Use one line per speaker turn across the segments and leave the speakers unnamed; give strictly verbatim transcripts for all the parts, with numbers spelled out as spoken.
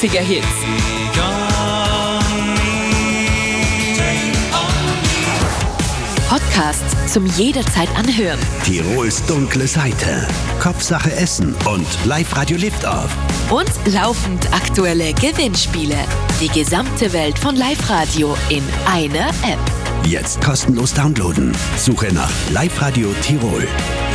neunziger-Hits. Podcasts zum jederzeit anhören.
Tirols dunkle Seite, Kopfsache Essen und Live-Radio Lift-Off.
Und laufend aktuelle Gewinnspiele. Die gesamte Welt von Live-Radio in einer App.
Jetzt kostenlos downloaden. Suche nach Live-Radio Tirol.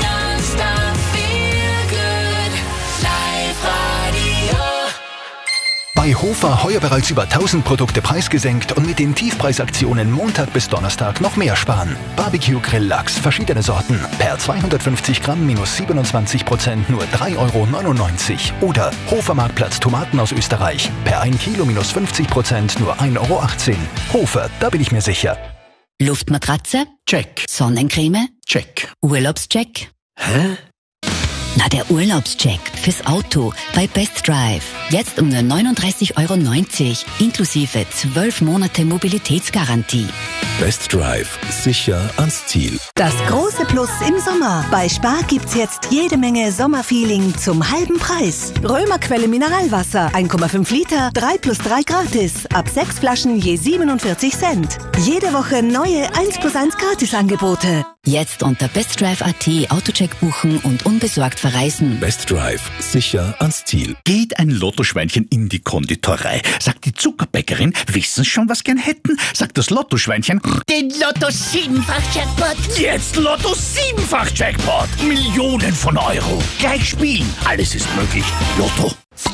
Bei Hofer heuer bereits über tausend Produkte preisgesenkt und mit den Tiefpreisaktionen Montag bis Donnerstag noch mehr sparen. Barbecue Grill Lachs, verschiedene Sorten. Per zweihundertfünfzig Gramm minus siebenundzwanzig Prozent nur drei Euro neunundneunzig. Oder Hofer Marktplatz Tomaten aus Österreich. Per ein Kilo minus fünfzig Prozent nur ein Euro achtzehn. Hofer, da bin ich mir sicher.
Luftmatratze?
Check.
Sonnencreme?
Check.
Urlaubscheck?
Hä?
Na, der Urlaubscheck fürs Auto bei Best Drive. Jetzt um nur neununddreißig Euro neunzig, inklusive zwölf Monate Mobilitätsgarantie.
Best Drive. Sicher ans Ziel.
Das große Plus im Sommer. Bei Spar gibt's jetzt jede Menge Sommerfeeling zum halben Preis. Römerquelle Mineralwasser, eins Komma fünf Liter, drei plus drei gratis. Ab sechs Flaschen je siebenundvierzig Cent. Jede Woche neue eins plus eins Gratisangebote.
Jetzt unter bestdrive punkt at Autocheck buchen und unbesorgt verreisen.
Best Drive. Sicher ans Ziel.
Geht ein Lottoschweinchen in die Konditorei, sagt die Zuckerbäckerin, wissen Sie schon, was gern hätten? Sagt das Lottoschweinchen,
den Lotto siebenfach Jackpot.
Jetzt Lotto siebenfach Jackpot. Millionen von Euro. Gleich spielen. Alles ist möglich. Lotto.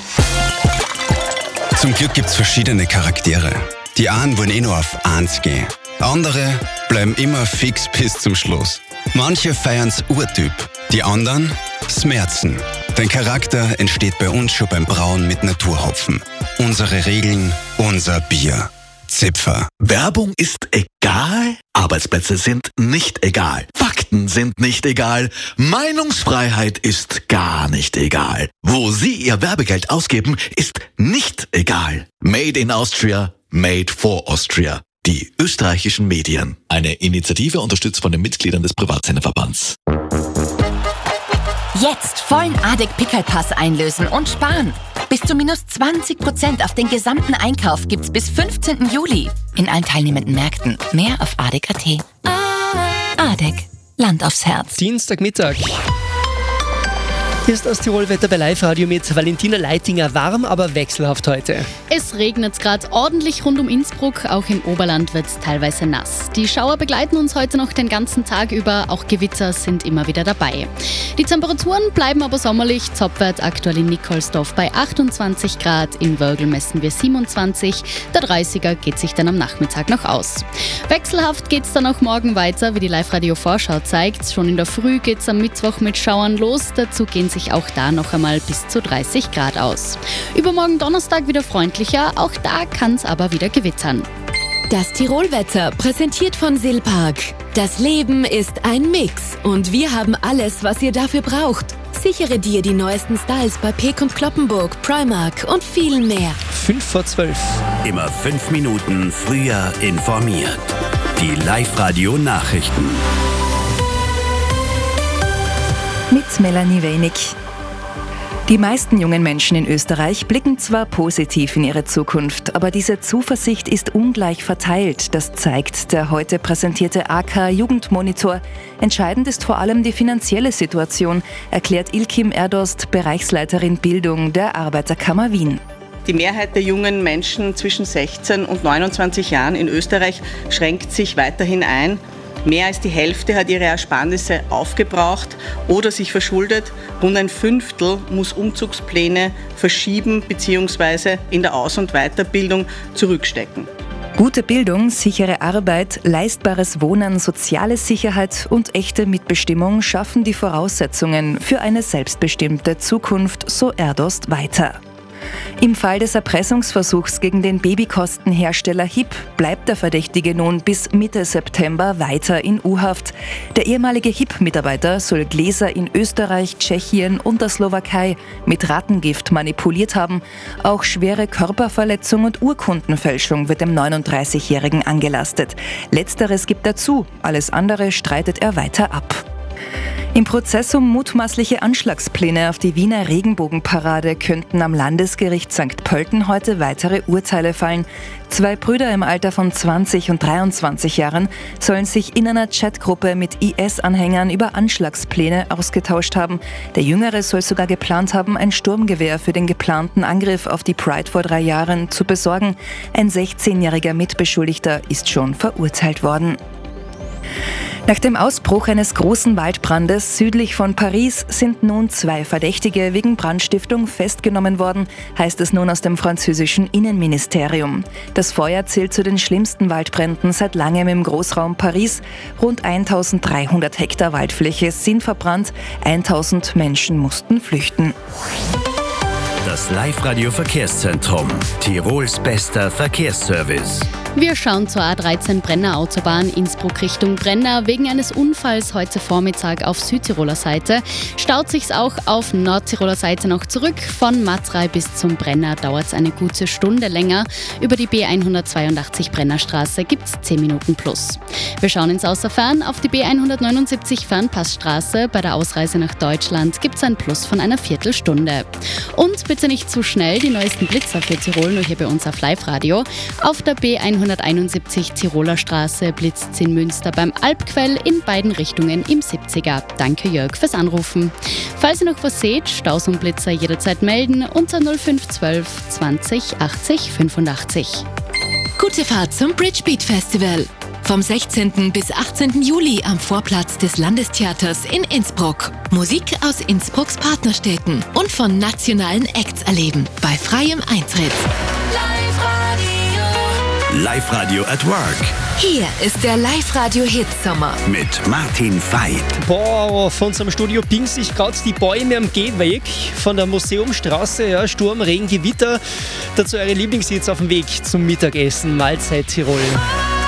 Zum Glück gibt's verschiedene Charaktere. Die einen wollen eh nur auf eins gehen. Andere bleiben immer fix bis zum Schluss. Manche feiern's Urtyp, die anderen Smerzen. Dein Charakter entsteht bei uns schon beim Brauen mit Naturhopfen. Unsere Regeln, unser Bier. Zipfer.
Werbung ist egal, Arbeitsplätze sind nicht egal, Fakten sind nicht egal, Meinungsfreiheit ist gar nicht egal. Wo Sie Ihr Werbegeld ausgeben, ist nicht egal. Made in Austria, made for Austria. Die österreichischen Medien. Eine Initiative unterstützt von den Mitgliedern des Privatsenderverbands.
Jetzt vollen A D E C-Pickelpass einlösen und sparen. Bis zu minus zwanzig Prozent auf den gesamten Einkauf gibt's bis fünfzehnten Juli. In allen teilnehmenden Märkten. Mehr auf A D E C punkt at. A D E C. Land aufs Herz.
Dienstagmittag. Hier ist das Tirol-Wetter bei Live-Radio mit Valentina Leitinger. Warm, aber wechselhaft heute.
Es regnet gerade ordentlich rund um Innsbruck. Auch im Oberland wird es teilweise nass. Die Schauer begleiten uns heute noch den ganzen Tag über. Auch Gewitter sind immer wieder dabei. Die Temperaturen bleiben aber sommerlich. Zopfwert aktuell in Nikolsdorf bei achtundzwanzig Grad. In Wörgl messen wir siebenundzwanzig. Der dreißiger geht sich dann am Nachmittag noch aus. Wechselhaft geht es dann auch morgen weiter, wie die Live-Radio-Vorschau zeigt. Schon in der Früh geht es am Mittwoch mit Schauern los. Dazu gehen sich auch da noch einmal bis zu dreißig Grad aus. Übermorgen Donnerstag wieder freundlicher, auch da kann es aber wieder gewittern.
Das Tirol-Wetter präsentiert von Silpark. Das Leben ist ein Mix und wir haben alles, was ihr dafür braucht. Sichere dir die neuesten Styles bei Peek und Kloppenburg, Primark und viel mehr.
Fünf vor zwölf.
Immer fünf Minuten früher informiert. Die Live-Radio-Nachrichten.
Mit Melanie Wenig. Die meisten jungen Menschen in Österreich blicken zwar positiv in ihre Zukunft, aber diese Zuversicht ist ungleich verteilt. Das zeigt der heute präsentierte A K-Jugendmonitor. Entscheidend ist vor allem die finanzielle Situation, erklärt Ilkim Erdost, Bereichsleiterin Bildung der Arbeiterkammer Wien.
Die Mehrheit der jungen Menschen zwischen sechzehn und neunundzwanzig Jahren in Österreich schränkt sich weiterhin ein. Mehr als die Hälfte hat ihre Ersparnisse aufgebraucht oder sich verschuldet. Rund ein Fünftel muss Umzugspläne verschieben bzw. in der Aus- und Weiterbildung zurückstecken.
Gute Bildung, sichere Arbeit, leistbares Wohnen, soziale Sicherheit und echte Mitbestimmung schaffen die Voraussetzungen für eine selbstbestimmte Zukunft, so Erdost weiter. Im Fall des Erpressungsversuchs gegen den Babykostenhersteller H I P bleibt der Verdächtige nun bis Mitte September weiter in U-Haft. Der ehemalige H I P-Mitarbeiter soll Gläser in Österreich, Tschechien und der Slowakei mit Rattengift manipuliert haben. Auch schwere Körperverletzung und Urkundenfälschung wird dem neununddreißigjährigen angelastet. Letzteres gibt er zu, alles andere streitet er weiter ab. Im Prozess um mutmaßliche Anschlagspläne auf die Wiener Regenbogenparade könnten am Landesgericht Sankt Pölten heute weitere Urteile fallen. Zwei Brüder im Alter von zwanzig und dreiundzwanzig Jahren sollen sich in einer Chatgruppe mit I S-Anhängern über Anschlagspläne ausgetauscht haben. Der Jüngere soll sogar geplant haben, ein Sturmgewehr für den geplanten Angriff auf die Pride vor drei Jahren zu besorgen. Ein sechzehnjähriger Mitbeschuldigter ist schon verurteilt worden. Nach dem Ausbruch eines großen Waldbrandes südlich von Paris sind nun zwei Verdächtige wegen Brandstiftung festgenommen worden, heißt es nun aus dem französischen Innenministerium. Das Feuer zählt zu den schlimmsten Waldbränden seit langem im Großraum Paris. Rund eintausenddreihundert Hektar Waldfläche sind verbrannt, tausend Menschen mussten flüchten.
Das Live-Radio-Verkehrszentrum. Tirols bester Verkehrsservice.
Wir schauen zur A dreizehn Brenner Autobahn Innsbruck Richtung Brenner. Wegen eines Unfalls heute Vormittag auf Südtiroler Seite staut sich's auch auf Nordtiroler Seite noch zurück. Von Matrei bis zum Brenner dauert es eine gute Stunde länger. Über die B hundertzweiundachtzig Brennerstraße gibt's zehn Minuten plus. Wir schauen ins Außerfern. Auf die B hundertneunundsiebzig Fernpassstraße bei der Ausreise nach Deutschland gibt's ein Plus von einer Viertelstunde. Und bitte nicht zu schnell, die neuesten Blitzer für Tirol nur hier bei uns auf Live-Radio. Auf der B hunderteinundsiebzig Tiroler Straße blitzt's in Münster beim Alpquell in beiden Richtungen im siebziger. Danke Jörg fürs Anrufen. Falls ihr noch was seht, Staus und Blitzer jederzeit melden unter null fünf eins zwei zwanzig achtzig fünfundachtzig.
Gute Fahrt zum Bridge Beat Festival. Vom sechzehnten bis achtzehnten Juli am Vorplatz des Landestheaters in Innsbruck. Musik aus Innsbrucks Partnerstädten und von nationalen Acts erleben. Bei freiem Eintritt.
Live-Radio at Work.
Hier ist der Live-Radio-Hit-Sommer.
Mit Martin Veit.
Boah, von unserem Studio biegen sich gerade die Bäume am Gehweg von der Museumstraße. Ja, Sturm, Regen, Gewitter. Dazu eure Lieblingshits auf dem Weg zum Mittagessen. Mahlzeit Tirol.